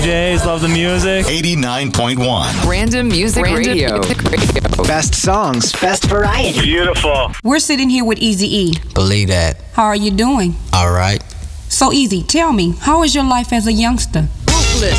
DJs love the music. 89.1. Random Music Radio. Best songs, best variety. Beautiful. We're sitting here with Eazy-E. Believe that. How are you doing? All right. So Easy, tell me, how is your life as a youngster?